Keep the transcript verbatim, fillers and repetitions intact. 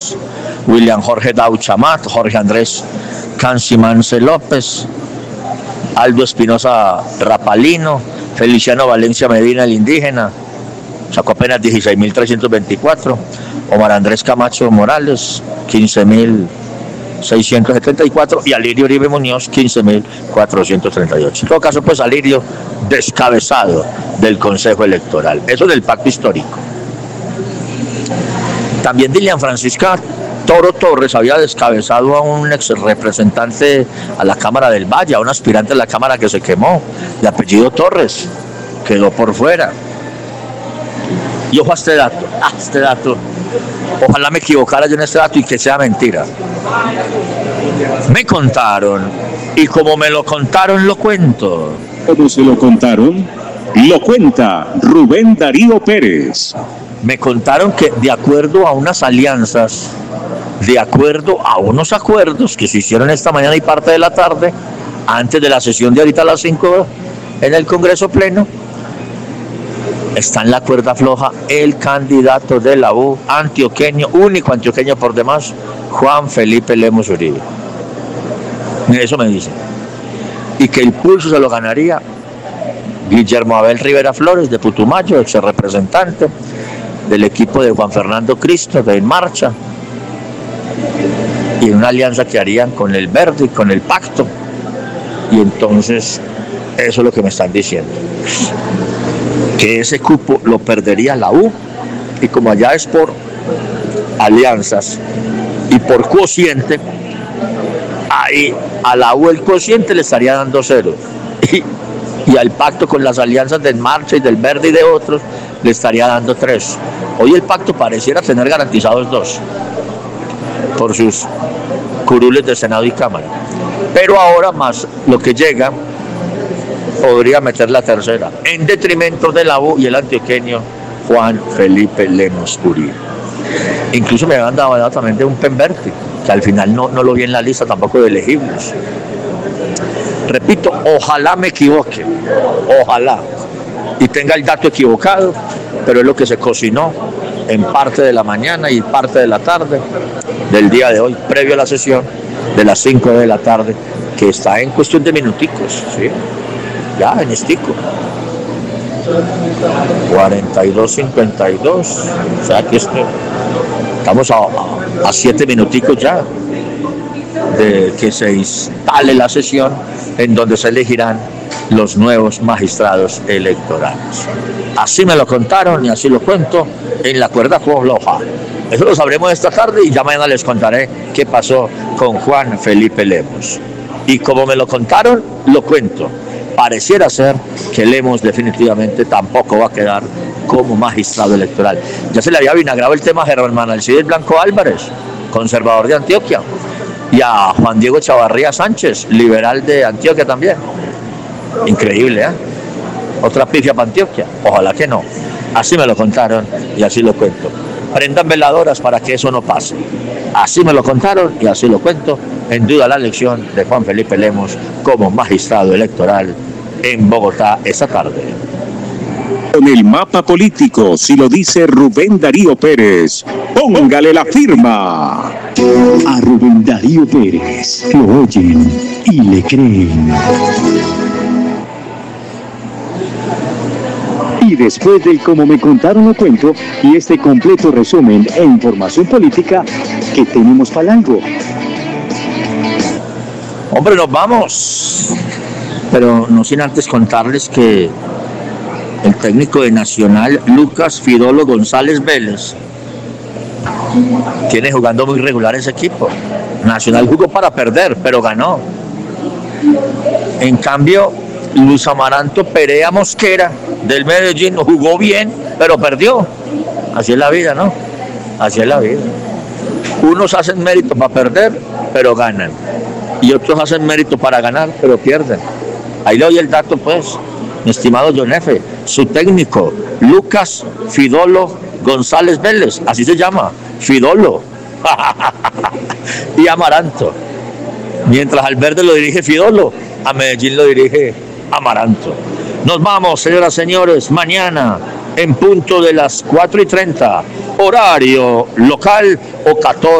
López, William Jorge Dauchamat, Jorge Andrés Cancimance López, Aldo Espinosa Rapalino, Feliciano Valencia Medina, el indígena, sacó apenas dieciséis mil trescientos veinticuatro, Omar Andrés Camacho Morales, quince mil seiscientos setenta y cuatro, y Alirio Uribe Muñoz, quince mil cuatrocientos treinta y ocho. En todo caso, pues Alirio descabezado del Consejo Electoral. Eso del pacto histórico. También Dilian Francisca Toro Torres había descabezado a un ex representante a la Cámara del Valle, a un aspirante a la Cámara que se quemó, de apellido Torres, quedó por fuera. Y ojo a este dato, ah, este dato, ojalá me equivocara yo en este dato y que sea mentira. Me contaron, y como me lo contaron, lo cuento. ¿Cómo se lo contaron? Lo cuenta Rubén Darío Pérez. Me contaron que de acuerdo a unas alianzas, de acuerdo a unos acuerdos que se hicieron esta mañana y parte de la tarde, antes de la sesión de ahorita a las cinco en el Congreso Pleno, está en la cuerda floja el candidato de la U, antioqueño, único antioqueño por demás, Juan Felipe Lemos Uribe. Eso me dicen. Y que el pulso se lo ganaría Guillermo Abel Rivera Flores, de Putumayo, ex representante del equipo de Juan Fernando Cristo, de En Marcha, y en una alianza que harían con el Verde y con el Pacto. Y entonces, eso es lo que me están diciendo. Que ese cupo lo perdería la U, y como allá es por alianzas y por cociente, ahí a la U el cociente le estaría dando cero, y, y al pacto con las alianzas de En Marcha y del Verde y de otros le estaría dando tres. Hoy el pacto pareciera tener garantizados dos por sus curules de Senado y Cámara, pero ahora más lo que llega podría meter la tercera, en detrimento de la U y el antioqueño Juan Felipe Lemos Uribe. Incluso me habían dado también de un Penberti, que al final no, no lo vi en la lista tampoco de elegibles. Repito, ojalá me equivoque, ojalá, y tenga el dato equivocado, pero es lo que se cocinó en parte de la mañana y parte de la tarde del día de hoy, previo a la sesión de las cinco de la tarde, que está en cuestión de minuticos, ¿sí? Ya en estico. cuarenta y dos cincuenta y dos, o sea que esto, estamos a, a, a siete minuticos ya de que se instale la sesión en donde se elegirán los nuevos magistrados electorales. Así me lo contaron y así lo cuento en la cuerda floja. Eso lo sabremos esta tarde y ya mañana les contaré qué pasó con Juan Felipe Lemos. Y como me lo contaron, lo cuento. Pareciera ser que Lemos definitivamente tampoco va a quedar como magistrado electoral. Ya se le había vinagrado el tema a Germán Alcides Blanco Álvarez, conservador de Antioquia, y a Juan Diego Chavarría Sánchez, liberal de Antioquia también. Increíble, ¿eh? Otra pifia para Antioquia. Ojalá que no. Así me lo contaron y así lo cuento. Prendan veladoras para que eso no pase. Así me lo contaron y así lo cuento. En duda la elección de Juan Felipe Lemos como magistrado electoral en Bogotá esta tarde. Con el mapa político, si lo dice Rubén Darío Pérez, póngale la firma. A Rubén Darío Pérez lo oyen y le creen. Y después del Como me contaron lo cuento y este completo resumen e información política, ¿qué tenemos para algo? Hombre, nos vamos. Pero no sin antes contarles que el técnico de Nacional, Lucas Fidolo González Vélez, tiene jugando muy regular ese equipo. Nacional jugó para perder, pero ganó. En cambio, Luis Amaranto Perea Mosquera del Medellín jugó bien, pero perdió. Así es la vida, ¿no? Así es la vida. Unos hacen mérito para perder, pero ganan. Y otros hacen mérito para ganar, pero pierden. Ahí le doy el dato, pues, mi estimado John F. Su técnico, Lucas Fidolo González Vélez, así se llama, Fidolo. Y Amaranto. Mientras al Verde lo dirige Fidolo, a Medellín lo dirige Amaranto. Nos vamos, señoras y señores, mañana en punto de las cuatro y treinta, horario local, o catorce.